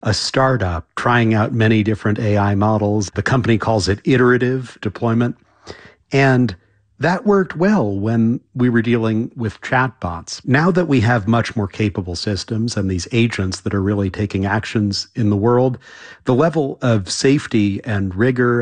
a startup trying out many different AI models. The company calls it iterative deployment. And that worked well when we were dealing with chatbots. Now that we have much more capable systems and these agents that are really taking actions in the world, the level of safety and rigor